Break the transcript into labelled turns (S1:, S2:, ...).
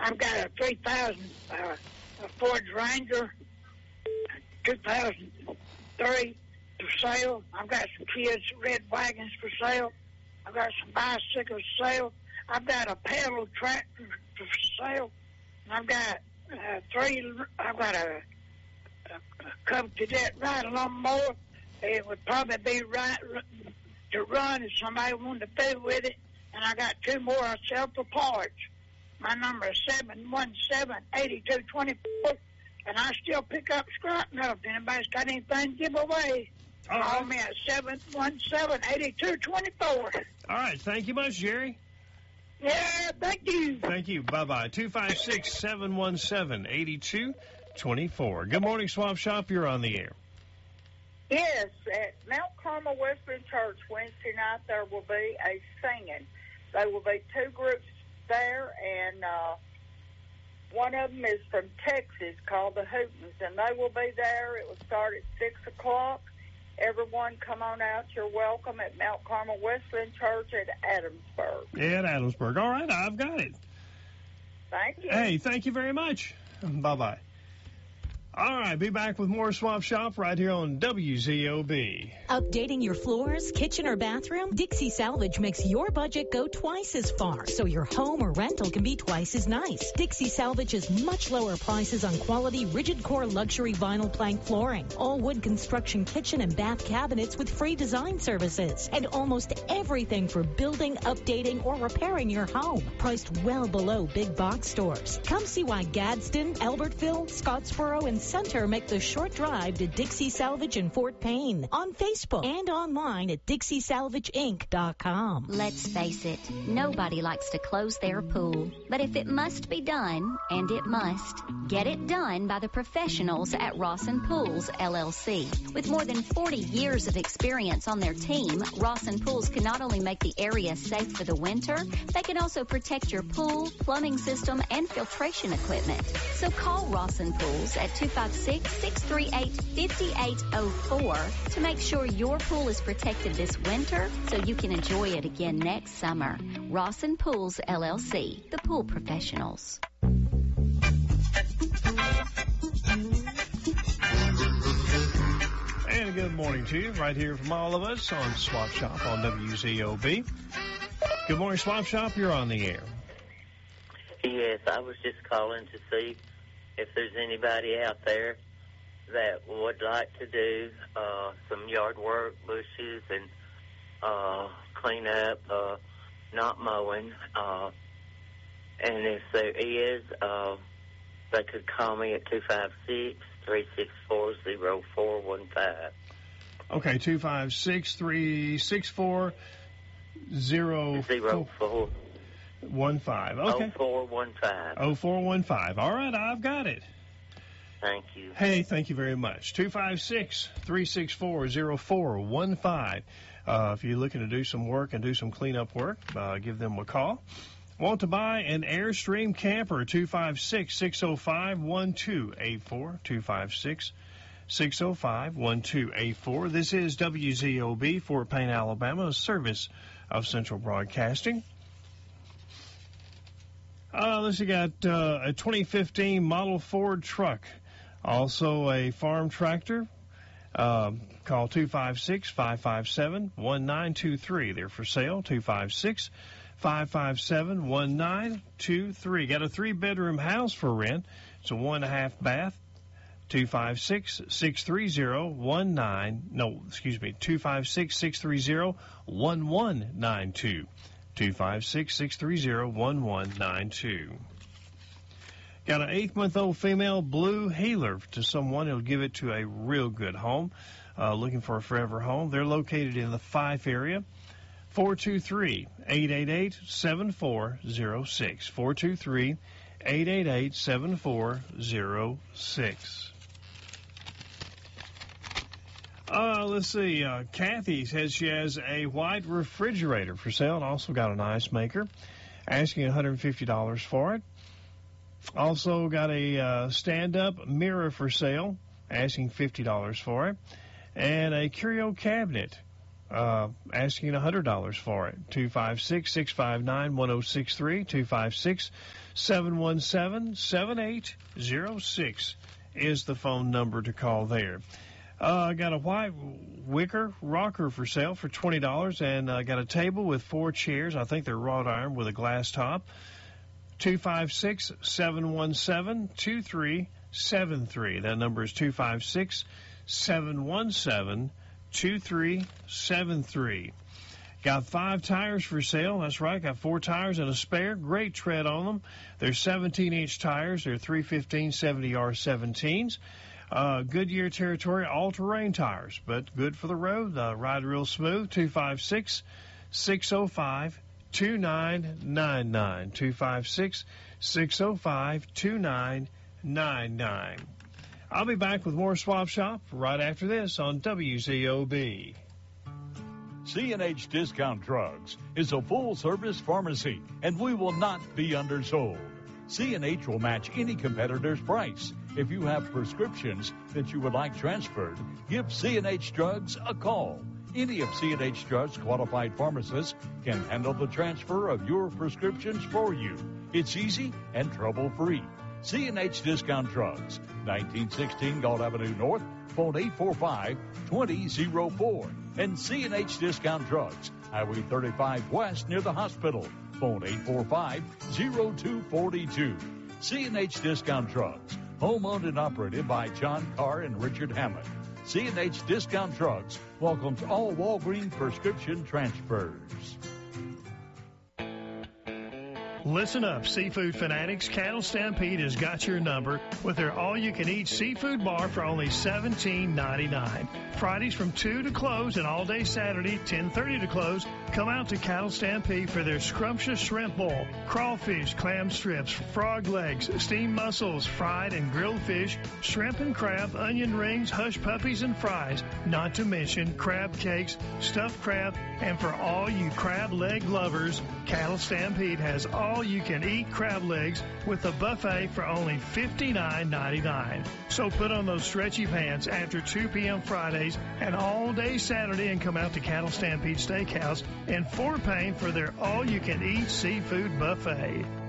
S1: I've got a 3000 Ford Ranger, 2003 for sale. I've got some kids' red wagons for sale. I've got some bicycles for sale. I've got a pedal tractor for sale. And I've got a Cub Cadet ride lawnmower. It would probably be right to run if somebody wanted to fool with it. And I got 2 more I sell for parts. My number is 717-8224, and I still pick up scrap metal if anybody's got anything to give away. Call me at 717-8224.
S2: All right. Thank you much, Jerry.
S1: Yeah, thank you.
S2: Thank you. Bye-bye. 256-717-8224. Good morning, Swap Shop. You're on the air.
S3: Yes, at Mount Carmel Wesleyan Church Wednesday night there will be a singing. There will be 2 groups there, and one of them is from Texas called the Hootens, and they will be there. It will start at 6 o'clock. Everyone come on out. You're welcome at Mount Carmel Wesleyan Church at Adamsburg.
S2: Yeah, at Adamsburg. All right, I've got it.
S3: Thank you.
S2: Hey, thank you very much. Bye-bye. All right, be back with more Swap Shop right here on WZOB.
S4: Updating your floors, kitchen, or bathroom? Dixie Salvage makes your budget go twice as far, so your home or rental can be twice as nice. Dixie Salvage has much lower prices on quality rigid core luxury vinyl plank flooring, all wood construction kitchen and bath cabinets with free design services, and almost everything for building, updating, or repairing your home, priced well below big box stores. Come see why Gadsden, Albertville, Scottsboro, and Center make the short drive to Dixie Salvage in Fort Payne, on Facebook and online at DixieSalvageInc.com.
S5: Let's face it, nobody likes to close their pool. But if it must be done, and it must, get it done by the professionals at Rawson Pools, LLC. With more than 40 years of experience on their team, Rawson Pools can not only make the area safe for the winter, they can also protect your pool, plumbing system, and filtration equipment. So call Rawson Pools at 256-638-5804 to make sure your pool is protected this winter so you can enjoy it again next summer. Rawson Pools, LLC, the pool professionals.
S2: And a good morning to you right here from all of us on Swap Shop on WZOB. Good morning, Swap Shop. You're on the air.
S6: Yes, I was just calling to see if there's anybody out there that would like to do some yard work, bushes, and clean up, not mowing. And if there is, they could call me at 256-364-0415.
S2: Okay, 256-364-0415.
S6: 0415.
S2: Okay.
S6: 0415.
S2: 0415. All right, I've got it.
S6: Thank you.
S2: Hey, thank you very much. 256-364-0415. If you're looking to do some work and do some cleanup work, give them a call. Want to buy an Airstream camper? 256-605-1284. 256-605-1284. This is WZOB, Fort Payne, Alabama, a service of Central Broadcasting. Let's see, got a 2015 Model Ford truck. Also a farm tractor. Call 256-557-1923. They're for sale, 256-557-1923. Got a 3-bedroom house for rent. It's a 1.5 bath. 256-630-1192. 256-630-1192. Got an 8-month-old female blue heeler to someone who'll give it to a real good home. Looking for a forever home. They're located in the Fife area. 423-888-7406. 423-888-7406. Let's see. Kathy says she has a white refrigerator for sale and also got an ice maker. Asking $150 for it. Also got a stand-up mirror for sale. Asking $50 for it. And a curio cabinet. asking $100 for it. 256-659-1063, 256-717-7806 is the phone number to call there. I got a white wicker rocker for sale for $20, and I got a table with 4 chairs. I think they're wrought iron with a glass top. 256-717-2373. That number is 256-717-2373. Got 5 tires for sale. That's right. Got 4 tires and a spare. Great tread on them. They're 17-inch tires. They're 315 70R17s. Goodyear Territory all-terrain tires, but good for the road. Ride real smooth. 256-605-2999. 256-605-2999. I'll be back with more Swap Shop right after this on WZOB.
S7: C&H Discount Drugs is a full-service pharmacy, and we will not be undersold. C&H will match any competitor's price. If you have prescriptions that you would like transferred, give C&H Drugs a call. Any of C&H Drugs' qualified pharmacists can handle the transfer of your prescriptions for you. It's easy and trouble-free. C&H Discount Drugs, 1916 Galt Avenue North, phone 845-2004. And C&H Discount Drugs, Highway 35 West near the hospital, phone 845-0242. C&H Discount Drugs, home-owned and operated by John Carr and Richard Hammond. C&H Discount Drugs welcomes all Walgreens prescription transfers.
S2: Listen up, seafood fanatics. Cattle Stampede has got your number with their all-you-can-eat seafood bar for only $17.99. Fridays from 2 to close and all day Saturday, 10:30 to close. Come out to Cattle Stampede for their scrumptious shrimp bowl, crawfish, clam strips, frog legs, steamed mussels, fried and grilled fish, shrimp and crab, onion rings, hush puppies, and fries. Not to mention crab cakes, stuffed crab, and for all you crab leg lovers, Cattle Stampede has all-you-can-eat crab legs with a buffet for only $59.99. So put on those stretchy pants after 2 p.m. Fridays and all day Saturday and come out to Cattle Stampede Steakhouse in Fort Payne for their all-you-can-eat seafood buffet.